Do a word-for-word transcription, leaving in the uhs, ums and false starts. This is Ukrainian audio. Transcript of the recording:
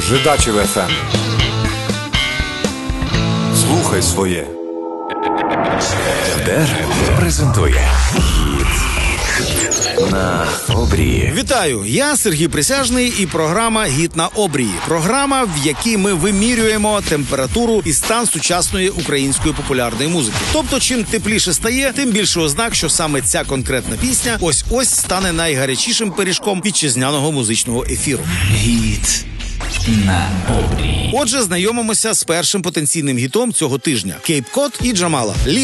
Жидачів еф ем. Слухай своє. ДЕР презентує «Гіт на обрії». Вітаю, я Сергій Присяжний і програма «Гіт на обрії». Програма, в якій ми вимірюємо температуру і стан сучасної української популярної музики. Тобто, чим тепліше стає, тим більше ознак, що саме ця конкретна пісня ось-ось стане найгарячішим пиріжком вітчизняного музичного ефіру. «Гіт на обрії». Отже, знайомимося з першим потенційним гітом цього тижня – Кейп Код і Джамала.